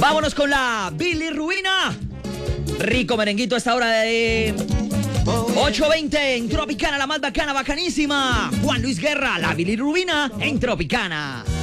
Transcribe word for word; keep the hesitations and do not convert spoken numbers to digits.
Vámonos con la bilirrubina. Rico merenguito a esta hora de ocho veinte en Tropicana, la más bacana, bacanísima. Juan Luis Guerra, la bilirrubina en Tropicana.